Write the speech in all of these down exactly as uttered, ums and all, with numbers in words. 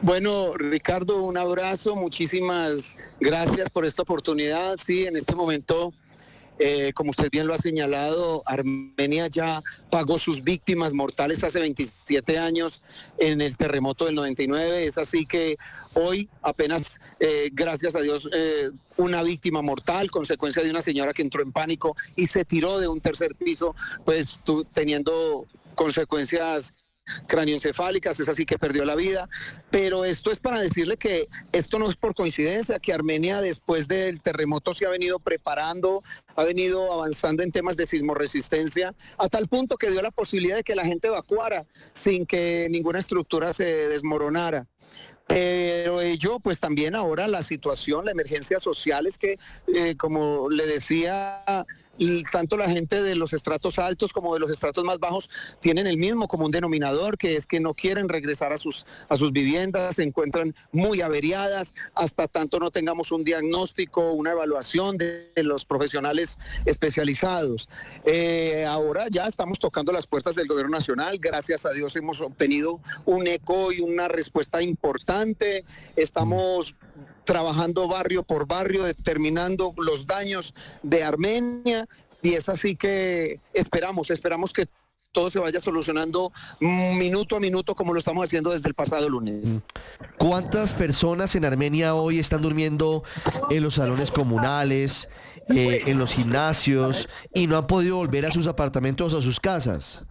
Bueno, Ricardo, un abrazo, muchísimas gracias por esta oportunidad. Sí, en este momento, eh, como usted bien lo ha señalado, Armenia ya pagó sus víctimas mortales hace veintisiete años en el terremoto del noventa y nueve. Es así que hoy apenas, eh, gracias a Dios, eh, una víctima mortal, consecuencia de una señora que entró en pánico y se tiró de un tercer piso, pues tu, teniendo consecuencias cráneoencefálicas, es así que perdió la vida. Pero esto es para decirle que esto no es por coincidencia, que Armenia después del terremoto se ha venido preparando, ha venido avanzando en temas de sismoresistencia, a tal punto que dio la posibilidad de que la gente evacuara sin que ninguna estructura se desmoronara. Pero ello, pues también ahora la situación, la emergencia social es que, eh, como le decía, y tanto la gente de los estratos altos como de los estratos más bajos tienen el mismo común denominador, que es que no quieren regresar a sus, a sus viviendas, se encuentran muy averiadas, hasta tanto no tengamos un diagnóstico, una evaluación de, de los profesionales especializados. Eh, ahora ya estamos tocando las puertas del gobierno nacional, gracias a Dios hemos obtenido un eco y una respuesta importante, estamos trabajando barrio por barrio, determinando los daños de Armenia, y es así que esperamos, esperamos que todo se vaya solucionando minuto a minuto como lo estamos haciendo desde el pasado lunes. ¿Cuántas personas en Armenia hoy están durmiendo en los salones comunales, eh, en los gimnasios, y no han podido volver a sus apartamentos o a sus casas?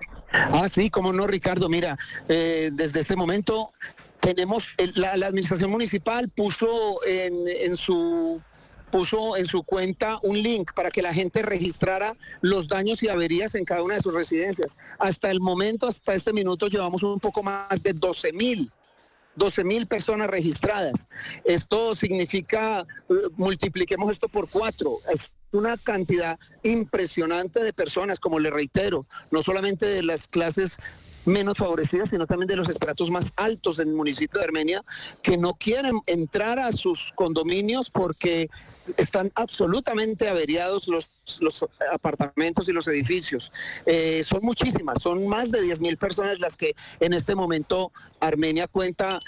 Ah, sí, cómo no, Ricardo. Mira, eh, desde este momento tenemos, el, la, la administración municipal puso en, en su... puso en su cuenta un link para que la gente registrara los daños y averías en cada una de sus residencias. Hasta el momento, hasta este minuto, llevamos un poco más de doce mil. doce mil personas registradas. Esto significa, uh, multipliquemos esto por cuatro. Es una cantidad impresionante de personas, como le reitero, no solamente de las clases menos favorecidas, sino también de los estratos más altos del municipio de Armenia, que no quieren entrar a sus condominios porque están absolutamente averiados los, los apartamentos y los edificios. Eh, son muchísimas, son más de diez mil personas las que en este momento Armenia cuenta.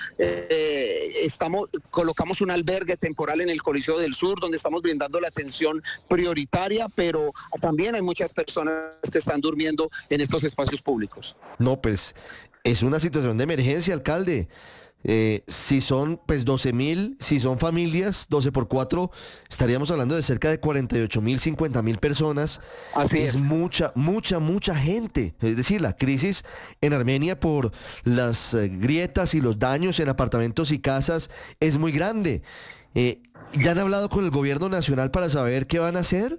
Eh, estamos, colocamos un albergue temporal en el Coliseo del Sur, donde estamos brindando la atención prioritaria, pero también hay muchas personas que están durmiendo en estos espacios públicos. No, pues es una situación de emergencia, alcalde. Eh, si son pues doce mil, si son familias, doce por cuatro, estaríamos hablando de cerca de cuarenta y ocho mil, cincuenta mil personas. Así es. Es mucha, mucha, mucha gente. Es decir, la crisis en Armenia por las eh, grietas y los daños en apartamentos y casas es muy grande. Eh, ¿ya han hablado con el gobierno nacional para saber qué van a hacer?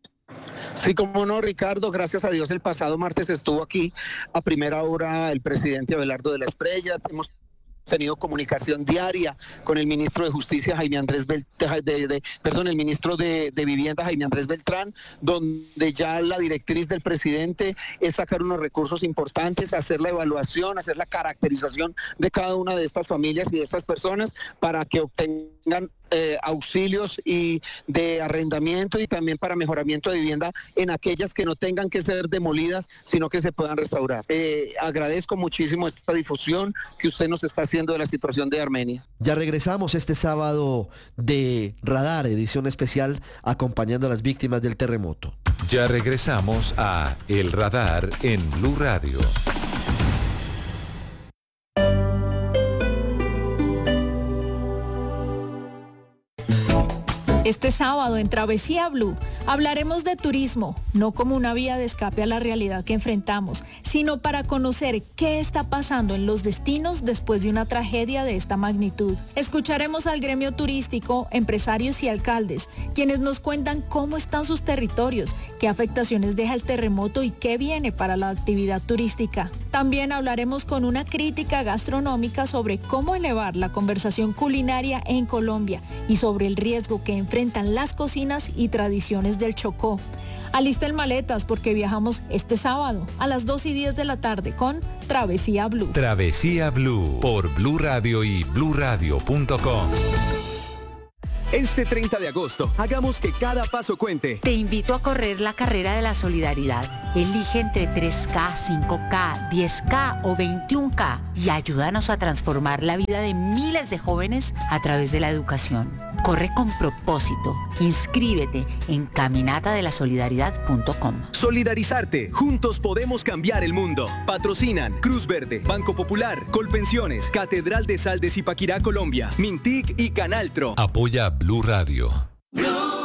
Sí, como no, Ricardo, gracias a Dios el pasado martes estuvo aquí a primera hora el presidente Abelardo de la Espriella. Hemos tenido comunicación diaria con el ministro de Justicia, Jaime Andrés Beltrán, de, de, perdón, el ministro de, de Vivienda, Jaime Andrés Beltrán, donde ya la directriz del presidente es sacar unos recursos importantes, hacer la evaluación, hacer la caracterización de cada una de estas familias y de estas personas para que obtengan Eh, auxilios y de arrendamiento y también para mejoramiento de vivienda en aquellas que no tengan que ser demolidas, sino que se puedan restaurar. Eh, agradezco muchísimo esta difusión que usted nos está haciendo de la situación de Armenia. Ya regresamos este sábado de Radar, edición especial, acompañando a las víctimas del terremoto. Ya regresamos a El Radar en Blue Radio. Este sábado en Travesía Blue hablaremos de turismo, no como una vía de escape a la realidad que enfrentamos, sino para conocer qué está pasando en los destinos después de una tragedia de esta magnitud. Escucharemos al gremio turístico, empresarios y alcaldes, quienes nos cuentan cómo están sus territorios, qué afectaciones deja el terremoto y qué viene para la actividad turística. También hablaremos con una crítica gastronómica sobre cómo elevar la conversación culinaria en Colombia y sobre el riesgo que enfrenta enfrentan las cocinas y tradiciones del Chocó. Alisten maletas porque viajamos este sábado a las dos y diez de la tarde con Travesía Blue. Travesía Blue por Blue Radio y blue radio punto com. Este treinta de agosto, hagamos que cada paso cuente. Te invito a correr la carrera de la solidaridad. Elige entre tres K, cinco K, diez K o veintiún K y ayúdanos a transformar la vida de miles de jóvenes a través de la educación. Corre con propósito. Inscríbete en caminata de la solidaridad punto com. Solidarizarte. Juntos podemos cambiar el mundo. Patrocinan Cruz Verde, Banco Popular, Colpensiones, Catedral de Sal de Zipaquirá, Colombia, Mintic y Canaltro. Apoya Blue Radio. Blue.